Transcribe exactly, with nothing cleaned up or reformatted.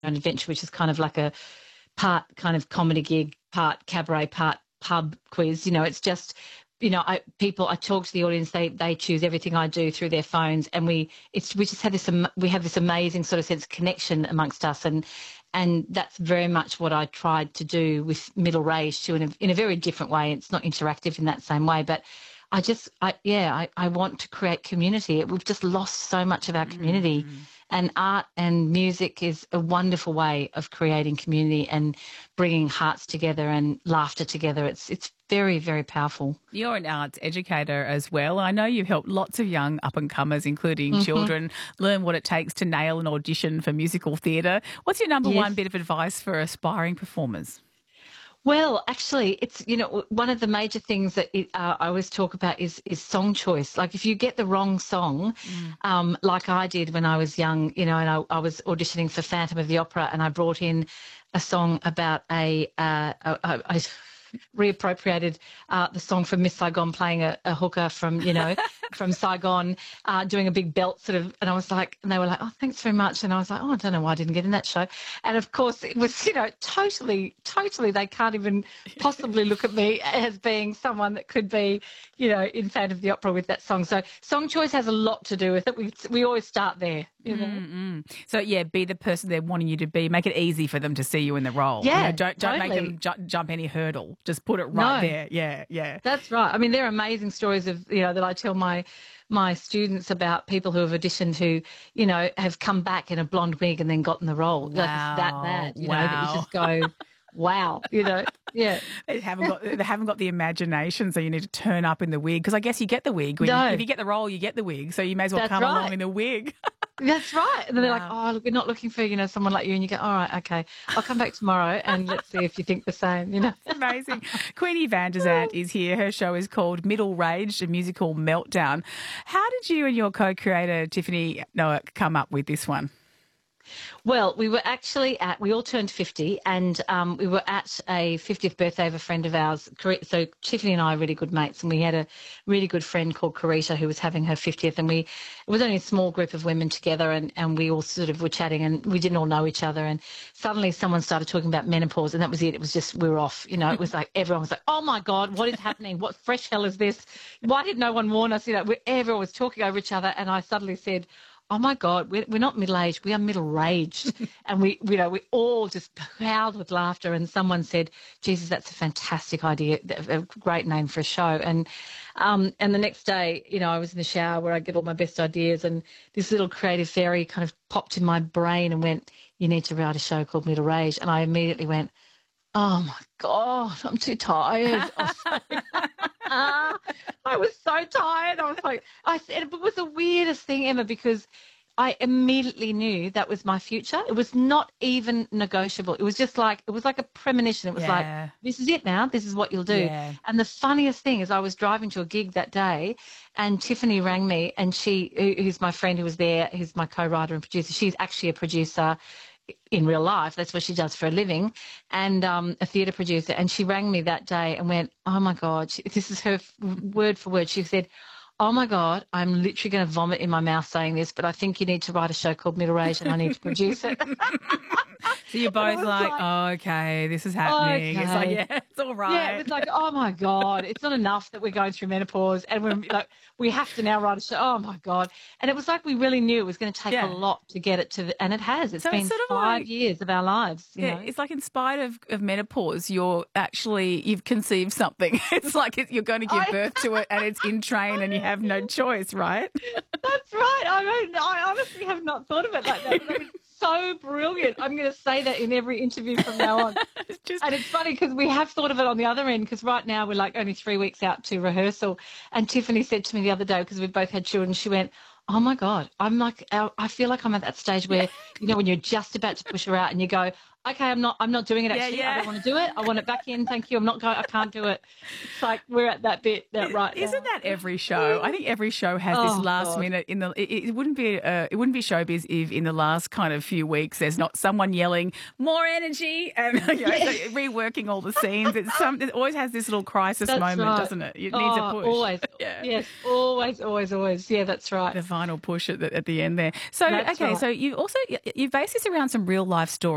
Own Adventure, which is kind of like a part kind of comedy gig, part cabaret, part pub quiz. You know, it's just, you know, I people I talk to the audience, they they choose everything I do through their phones, and we it's we just have this am- we have this amazing sort of sense of connection amongst us, and and that's very much what I tried to do with Middle Range too, in a in a very different way. It's not interactive in that same way, but I just, I, yeah, I, I want to create community. We've just lost so much of our community, Mm. and art and music is a wonderful way of creating community and bringing hearts together and laughter together. It's it's very, very powerful. You're an arts educator as well. I know you've helped lots of young up-and-comers, including Hmm. children, learn what it takes to nail an audition for musical theatre. What's your number Yes. one bit of advice for aspiring performers? Well, actually, it's, you know, one of the major things that it, uh, I always talk about is is song choice. Like if you get the wrong song, Mm. um, like I did when I was young, you know, and I, I was auditioning for Phantom of the Opera, and I brought in a song about a, uh, a, a, a reappropriated uh, the song from Miss Saigon, playing a, a hooker from, you know, from Saigon, uh, doing a big belt sort of, and I was like, and they were like, oh, thanks very much. And I was like, oh, I don't know why I didn't get in that show. And of course it was, you know, totally, totally, they can't even possibly look at me as being someone that could be, you know, in Phantom of the Opera with that song. So song choice has a lot to do with it. We, we always start there, you know. Mm-mm. So yeah, be the person they're wanting you to be. Make it easy for them to see you in the role. You Yeah, know, don't don't make totally. them ju- jump any hurdle. Just put it right No. there. Yeah, yeah. That's right. I mean, there are amazing stories of, you know, that I tell my my students about people who have auditioned who, you know, have come back in a blonde wig and then gotten the role. Like it's that Wow, bad, you know, that you wow. just go, wow, you know, yeah. They haven't got they haven't got the imagination, so you need to turn up in the wig. Because I guess you get the wig when No. you, if you get the role, you get the wig. So you may as well That's come along right. in a wig. That's right. And then they're like, Wow. oh, look, we're not looking for, you know, someone like you. And you go, all right, okay, I'll come back tomorrow and let's see if you think the same, you know. Amazing. Queenie van der Zandt is here. Her show is called Middle Rage, a musical meltdown. How did you and your co-creator, Tiffany Noah, come up with this one? Well, we were actually at, we all turned fifty, and um, we were at a fiftieth birthday of a friend of ours. Cari- So Tiffany and I are really good mates, and we had a really good friend called Carita who was having her fiftieth, and we, it was only a small group of women together, and, and we all sort of were chatting, and we didn't all know each other, and suddenly someone started talking about menopause, and that was it. It was just, we were off, you know, it was like, everyone was like, oh my God, what is happening? What fresh hell is this? Why did no one warn us? You know, we, everyone was talking over each other, and I suddenly said, oh my God, we're, we're not middle-aged, we are middle-raged. And we, you know, we all just howled with laughter. And someone said, Jesus, that's a fantastic idea, a great name for a show. And um, and the next day, you know, I was in the shower where I get all my best ideas, and this little creative fairy kind of popped in my brain and went, you need to write a show called Middle Rage. And I immediately went, oh my God, I'm too tired. I was so, I was so tired. I was like, I said, it was the weirdest thing, Emma, because I immediately knew that was my future. It was not even negotiable. It was just like, it was like a premonition. It was Yeah. like, this is it now. This is what you'll do. Yeah. And the funniest thing is I was driving to a gig that day, and Tiffany rang me, and she, who- who's my friend who was there, who's my co-writer and producer, she's actually a producer in real life. That's what she does for a living, and um, a theatre producer. And she rang me that day and went, oh my God, she, this is her f- word for word. She said, oh my God, I'm literally going to vomit in my mouth saying this, but I think you need to write a show called Middle Rage and I need to produce it. So you're And I both was like, like, oh, okay, this is happening. It's like, okay. yeah, it's all right. Yeah, it was like, oh my God, it's not enough that we're going through menopause and we're like, we have to now write a show. Oh my God. And it was like we really knew it was going to take Yeah. a lot to get it to the, and it has. It's So it's been sort of five like- years of our lives. You Yeah, know? it's like in spite of, of menopause, you're actually, you've conceived something. It's like it, you're going to give I- birth to it and it's in train and you have no choice, right? That's right. I mean, I honestly have not thought of it like that. But it's so brilliant. I'm going to say that in every interview from now on. It's just, And it's funny because we have thought of it on the other end, because right now we're like only three weeks out to rehearsal. And Tiffany said to me the other day, because we've both had children, she went, oh my God, I'm like, I feel like I'm at that stage where, you know, when you're just about to push her out and you go, okay, I'm not, I'm not doing it Yeah, actually. yeah. I don't want to do it. I want it back in. Thank you. I'm not going, I can't do it. It's like we're at that bit that right now. Isn't that every show? I think every show has this Oh, last God. minute in the. It, it wouldn't be. Uh, it wouldn't be showbiz if in the last kind of few weeks there's not someone yelling more energy and you know, so reworking all the scenes. It's some. It always has this little crisis That's moment, right. doesn't it? It needs Oh, a push. Always. Yeah. Yes. Always, always, always. Yeah, that's right. The final push at the, at the end there. So That's okay, right. so you also you based this around some real life stories.